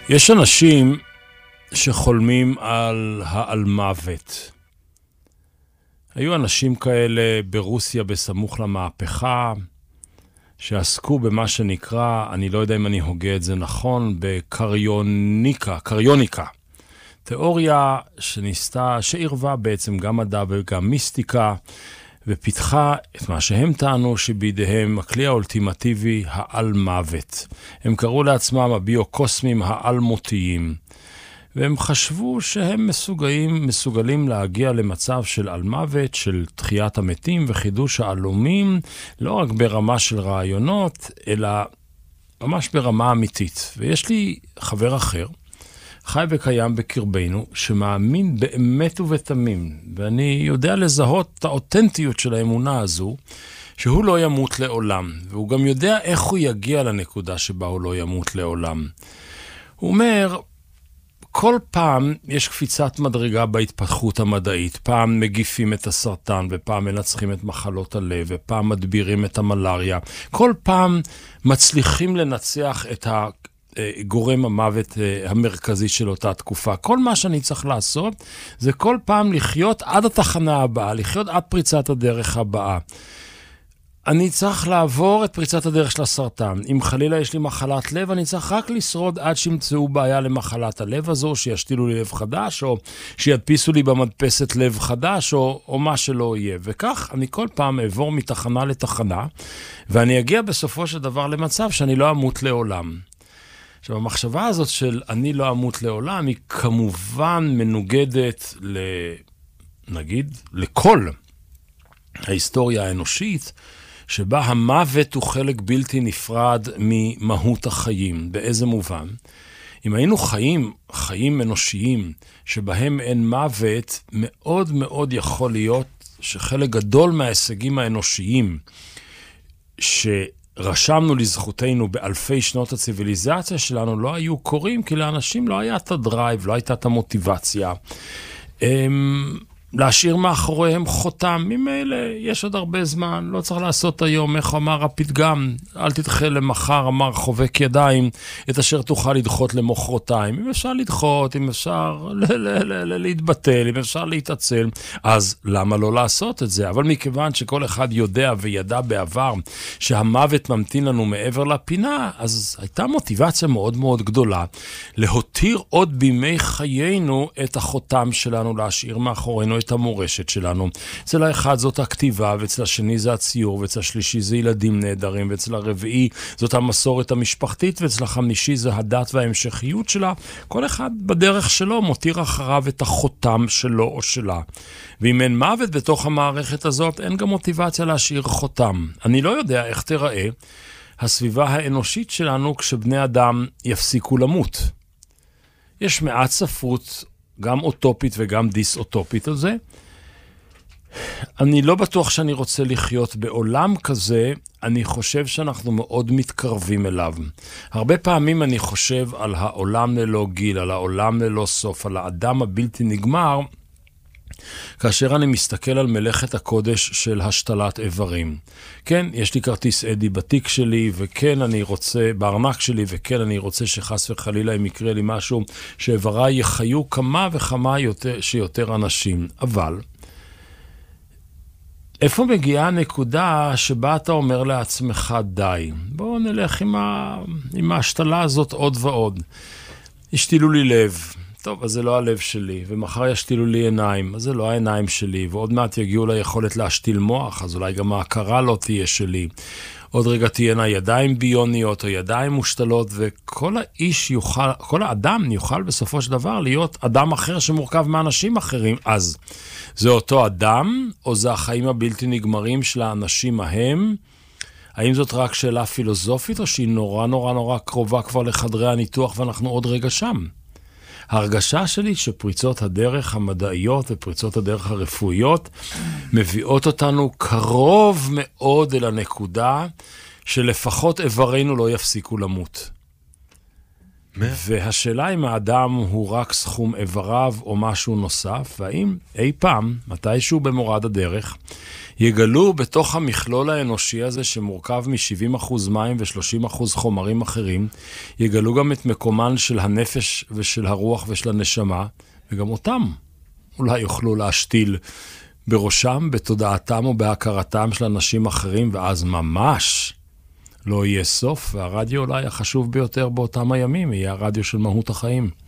יש אנשים שחולמים על מוות. היו אנשים כאלה ברוסיה בסמוך למהפכה, שעסקו במה שנקרא, אני לא יודע אם אני הוגה את זה נכון, קריוניקה. תיאוריה שניסתה, שעירבה בעצם גם מדע וגם מיסטיקה, ופיתחה את מה שהם טענו שבידיהם הכלי האולטימטיבי העל מוות. הם קראו לעצמם הביוקוסמים העל-מותיים. והם חשבו שהם מסוגלים להגיע למצב של על מוות, של תחיית המתים וחידוש העלומים, לא רק ברמה של רעיונות, אלא ממש ברמה אמיתית. ויש לי חבר אחר, חי וקיים בקרבנו, שמאמין באמת ובתמים, ואני יודע לזהות את האותנטיות של האמונה הזו, שהוא לא ימות לעולם, והוא גם יודע איך הוא יגיע לנקודה שבה הוא לא ימות לעולם. הוא אומר, כל פעם יש קפיצת מדרגה בהתפתחות המדעית, פעם מגיפים את הסרטן, ופעם מנצחים את מחלות הלב, ופעם מדבירים את המלריה, כל פעם מצליחים לנצח את גורם המוות המרכזי של אותה תקופה. כל מה שאני צריך לעשות זה כל פעם לחיות עד התחנה הבאה, לחיות עד פריצת הדרך הבאה. אני צריך לעבור את פריצת הדרך של הסרטן. אם חלילה יש לי מחלת לב, אני צריך רק לשרוד עד שימצאו בעיה למחלת הלב הזו, שישתילו לי לב חדש, או שידפיסו לי במדפסת לב חדש, או מה שלא יהיה. וכך אני כל פעם אעבור מתחנה לתחנה, ואני אגיע בסופו של דבר למצב שאני לא אמות לעולם. עכשיו, המחשבה הזאת של אני לא אמות לעולם, היא כמובן מנוגדת נגיד, לכל ההיסטוריה האנושית, שבה המוות הוא חלק בלתי נפרד ממהות החיים. באיזה מובן? אם היינו חיים אנושיים, שבהם אין מוות, מאוד מאוד יכול להיות שחלק גדול מההישגים האנושיים, רשמנו לזכותנו באלפי שנות הציביליזציה שלנו, לא היו קורים, כי לאנשים לא היה את הדרייב, לא הייתה את המוטיבציה. להשאיר מאחוריהם חותם, ממילא יש עוד הרבה זמן, לא צריך לעשות היום, איך אמר הפתגם, אל תדחה למחר, אמר חובק ידיים, את אשר תוכל לדחות למחרתיים. אם אפשר לדחות, אם אפשר להתבטל, אם אפשר להתעצל, אז למה לא לעשות את זה? אבל מכיוון שכל אחד יודע וידע בעבר שהמוות ממתין לנו מעבר לפינה, אז הייתה מוטיבציה מאוד מאוד גדולה להותיר עוד בימי חיינו את החותם שלנו, להשאיר מאחורינו את המורשת שלנו. אצל האחד זאת הכתיבה, ואצל השני זה הציור, ואצל השלישי זה ילדים נהדרים, ואצל הרביעי זאת המסורת המשפחתית, ואצל החמישי זה הדת וההמשכיות שלה. כל אחד בדרך שלו מותיר אחריו את החותם שלו או שלה. ואם אין מוות בתוך המערכת הזאת, אין גם מוטיבציה להשאיר חותם. אני לא יודע איך תראה הסביבה האנושית שלנו כשבני אדם יפסיקו למות. יש מעט ספרות גם אוטופית וגם דיס-אוטופית על זה. אני לא בטוח שאני רוצה לחיות בעולם כזה, אני חושב שאנחנו מאוד מתקרבים אליו. הרבה פעמים אני חושב על העולם ללא גיל, על העולם ללא סוף, על האדם הבלתי נגמר, כאשר אני מסתכל על מלאכת הקודש של השתלת איברים. כן, יש לי כרטיס אדי בתיק שלי, וכן אני רוצה, בארנק שלי, וכן אני רוצה שחס וחלילה אם יקרה לי משהו, שאיבריי יחיו כמה וכמה שיותר אנשים. אבל, איפה מגיעה הנקודה שבה אתה אומר לעצמך די? בואו נלך עם ההשתלה הזאת עוד ועוד. השתילו לי לב. טוב, אז זה לא הלב שלי, ומחר ישתילו לי עיניים, אז זה לא העיניים שלי, ועוד מעט יגיעו ליכולת להשתיל מוח, אז אולי גם ההכרה לא תהיה שלי. עוד רגע תהיינה ידיים ביוניות או ידיים מושתלות, וכל האדם יוכל בסופו של דבר להיות אדם אחר שמורכב מאנשים אחרים. אז זה אותו אדם, או זה החיים הבלתי נגמרים של האנשים ההם? האם זאת רק שאלה פילוסופית, או שהיא נורא נורא נורא קרובה כבר לחדרי הניתוח, ואנחנו עוד רגע שם? ההרגשה שלי שפריצות הדרך המדעיות ופריצות הדרך הרפואיות מביאות אותנו קרוב מאוד אל הנקודה שלפחות איברינו לא יפסיקו למות. והשאלה אם האדם הוא רק סכום איבריו או משהו נוסף, והאם אי פעם, מתישהו במורד הדרך, יגלו בתוך המכלול האנושי הזה שמורכב מ-70% מים ו-30% חומרים אחרים, יגלו גם את מקומן של הנפש ושל הרוח ושל הנשמה, וגם אותם אולי יוכלו להשתיל בראשם, בתודעתם או בהכרתם של אנשים אחרים, ואז ממש לא יהיה סוף, והרדיו אולי החשוב ביותר באותם הימים יהיה הרדיו של מהות החיים.